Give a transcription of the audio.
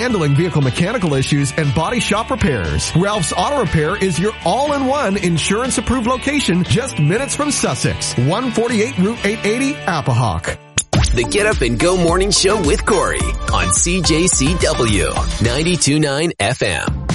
handling vehicle mechanical issues and body shop repairs. Ralph's Auto Repair is your all-in-one insurance-approved location just minutes from Sussex. 148 Route 880, Appahock. The Get Up and Go Morning Show with Corey on CJCW 92.9 FM.